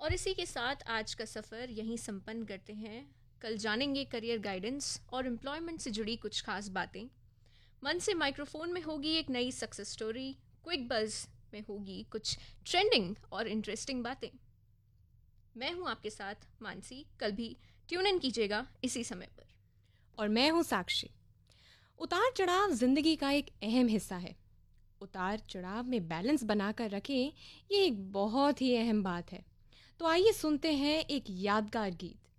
और इसी के साथ आज का सफ़र यहीं संपन्न करते हैं। कल जानेंगे करियर गाइडेंस और एम्प्लॉयमेंट से जुड़ी कुछ खास बातें। मन से माइक्रोफोन में होगी एक नई सक्सेस स्टोरी। क्विक बज़ में होगी कुछ ट्रेंडिंग और इंटरेस्टिंग बातें। मैं हूं आपके साथ मानसी। कल भी ट्यून इन कीजिएगा इसी समय पर। और मैं हूँ साक्षी। उतार चढ़ाव जिंदगी का एक अहम हिस्सा है। उतार चढ़ाव में बैलेंस बनाकर रखें, ये एक बहुत ही अहम बात है। तो आइए सुनते हैं एक यादगार गीत।